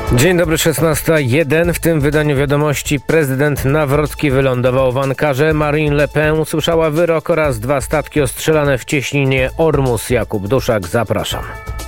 Dzień dobry, 16:01. W tym wydaniu wiadomości prezydent Nawrocki wylądował w Ankarze. Marine Le Pen usłyszała wyrok oraz 2 statki ostrzelane w cieśninie Ormus. Jakub Duszak, zapraszam.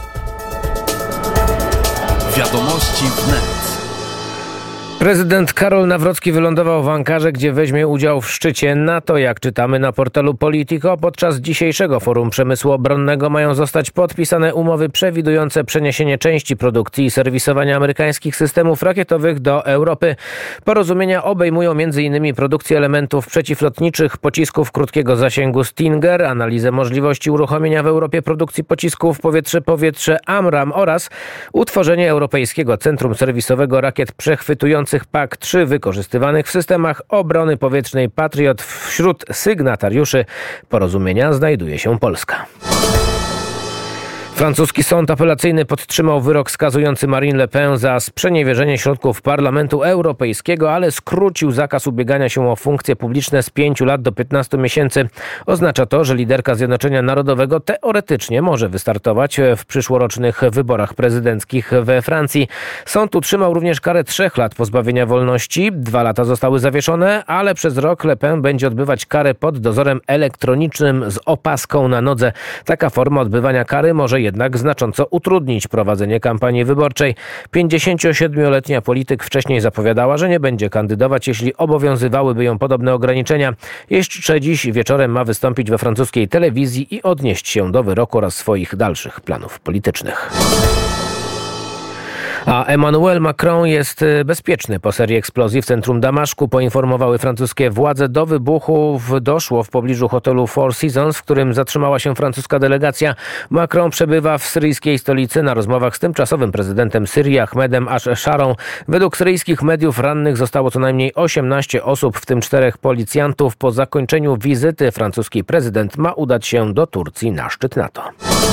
Wiadomości wnet. Prezydent Karol Nawrocki wylądował w Ankarze, gdzie weźmie udział w szczycie NATO. Jak czytamy na portalu Politico, podczas dzisiejszego Forum Przemysłu Obronnego mają zostać podpisane umowy przewidujące przeniesienie części produkcji i serwisowania amerykańskich systemów rakietowych do Europy. Porozumienia obejmują m.in. produkcję elementów przeciwlotniczych, pocisków krótkiego zasięgu Stinger, analizę możliwości uruchomienia w Europie produkcji pocisków powietrze-powietrze AMRAAM oraz utworzenie Europejskiego Centrum Serwisowego Rakiet Przechwytujących PAK-3 wykorzystywanych w systemach obrony powietrznej Patriot. Wśród sygnatariuszy porozumienia znajduje się Polska. Francuski sąd apelacyjny podtrzymał wyrok skazujący Marine Le Pen za sprzeniewierzenie środków Parlamentu Europejskiego, ale skrócił zakaz ubiegania się o funkcje publiczne z 5 lat do 15 miesięcy. Oznacza to, że liderka Zjednoczenia Narodowego teoretycznie może wystartować w przyszłorocznych wyborach prezydenckich we Francji. Sąd utrzymał również karę 3 lat pozbawienia wolności. 2 lata zostały zawieszone, ale przez rok Le Pen będzie odbywać karę pod dozorem elektronicznym z opaską na nodze. Taka forma odbywania kary może jednak znacząco utrudnić prowadzenie kampanii wyborczej. 57-letnia polityk wcześniej zapowiadała, że nie będzie kandydować, jeśli obowiązywałyby ją podobne ograniczenia. Jeszcze dziś wieczorem ma wystąpić we francuskiej telewizji i odnieść się do wyroku oraz swoich dalszych planów politycznych. A Emmanuel Macron jest bezpieczny po serii eksplozji w centrum Damaszku. Poinformowały francuskie władze. Do wybuchów doszło w pobliżu hotelu Four Seasons, w którym zatrzymała się francuska delegacja. Macron przebywa w syryjskiej stolicy na rozmowach z tymczasowym prezydentem Syrii Ahmedem Ash-Sharą. Według syryjskich mediów rannych zostało co najmniej 18 osób, w tym 4 policjantów. Po zakończeniu wizyty francuski prezydent ma udać się do Turcji na szczyt NATO.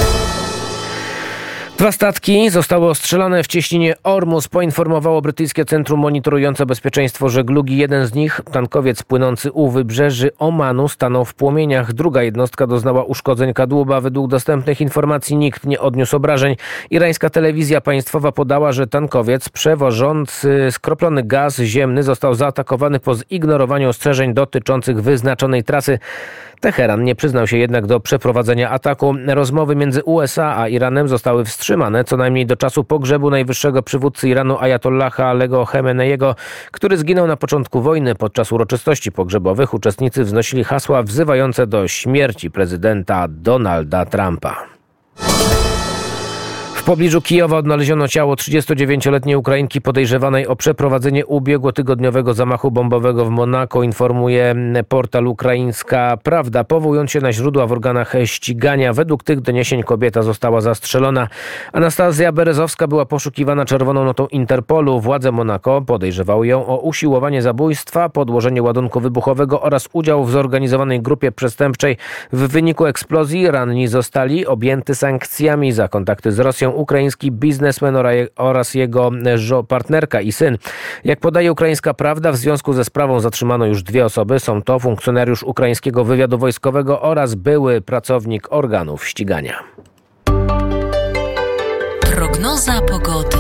2 statki zostały ostrzelane w cieśninie Ormus, poinformowało brytyjskie centrum monitorujące bezpieczeństwo żeglugi. Jeden z nich, tankowiec płynący u wybrzeży Omanu, stanął w płomieniach. Druga jednostka doznała uszkodzeń kadłuba. Według dostępnych informacji nikt nie odniósł obrażeń. Irańska telewizja państwowa podała, że tankowiec przewożący skroplony gaz ziemny został zaatakowany po zignorowaniu ostrzeżeń dotyczących wyznaczonej trasy. Teheran nie przyznał się jednak do przeprowadzenia ataku. Rozmowy między USA a Iranem zostały wstrzymane co najmniej do czasu pogrzebu najwyższego przywódcy Iranu Ajatollaha Aliego Chameneiego, który zginął na początku wojny. Podczas uroczystości pogrzebowych uczestnicy wznosili hasła wzywające do śmierci prezydenta Donalda Trumpa. W pobliżu Kijowa odnaleziono ciało 39-letniej Ukrainki podejrzewanej o przeprowadzenie ubiegłotygodniowego zamachu bombowego w Monako, informuje portal Ukraińska Prawda. Powołując się na źródła w organach ścigania, według tych doniesień kobieta została zastrzelona. Anastazja Berezowska była poszukiwana czerwoną notą Interpolu. Władze Monako podejrzewały ją o usiłowanie zabójstwa, podłożenie ładunku wybuchowego oraz udział w zorganizowanej grupie przestępczej. W wyniku eksplozji ranni zostali objęty sankcjami za kontakty z Rosją ukraiński biznesmen oraz jego partnerka i syn. Jak podaje Ukraińska Prawda, w związku ze sprawą zatrzymano już 2 osoby. Są to funkcjonariusz ukraińskiego wywiadu wojskowego oraz były pracownik organów ścigania. Prognoza pogody.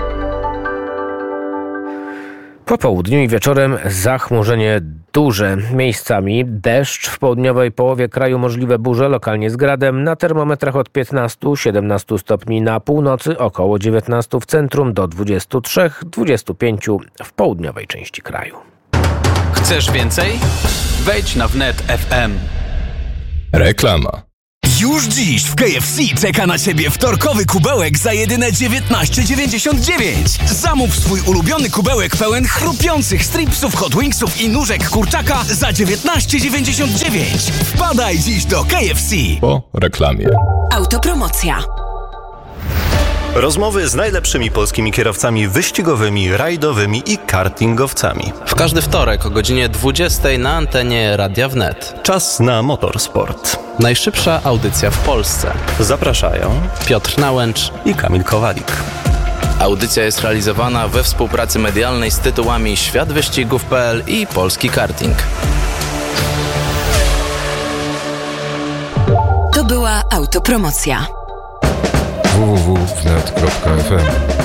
Po południu i wieczorem zachmurzenie duże. Miejscami deszcz, w południowej połowie kraju możliwe burze, lokalnie z gradem. Na termometrach od 15-17 stopni na północy, około 19 w centrum, do 23-25 w południowej części kraju. Chcesz więcej? Wejdź na wnet FM. Reklama. Już dziś w KFC czeka na Ciebie wtorkowy kubełek za jedyne 19,99. Zamów swój ulubiony kubełek pełen chrupiących stripsów, hot wingsów i nóżek kurczaka za 19,99. Wpadaj dziś do KFC. Po reklamie. Autopromocja. Rozmowy z najlepszymi polskimi kierowcami wyścigowymi, rajdowymi i kartingowcami. W każdy wtorek o godzinie 20 na antenie Radia Wnet. Czas na motorsport. Najszybsza audycja w Polsce. Zapraszają Piotr Nałęcz i Kamil Kowalik. Audycja jest realizowana we współpracy medialnej z tytułami Światwyścigów.pl i Polski Karting. To była autopromocja. www.wnet.fm